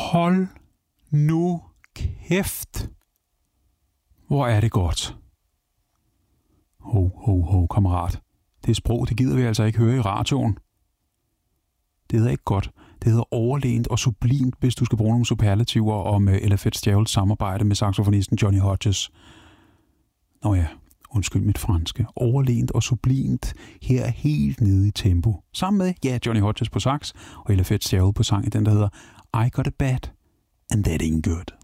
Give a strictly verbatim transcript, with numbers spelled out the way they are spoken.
Hold nu kæft. Hvor er det godt. Ho, ho, ho, kammerat. Det sprog, det gider vi altså ikke høre i radioen. Det hedder ikke godt. Det hedder overlænt og sublimt, hvis du skal bruge nogle superlativer om Ella Fitzgeralds samarbejde med saxofonisten Johnny Hodges. Nå ja, undskyld mit franske. Overlænt og sublimt, her helt nede i tempo. Sammen med, ja, Johnny Hodges på sax og Ella Fitzgerald på sang i den, der hedder I Got It Bad, and That Ain't Good.